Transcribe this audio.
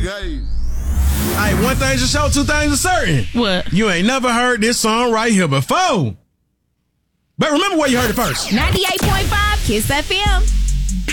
Guys. Hey, one thing's for sure, two things are certain. What? You ain't never heard this song right here before. But remember where you heard it first. 98.5 Kiss FM.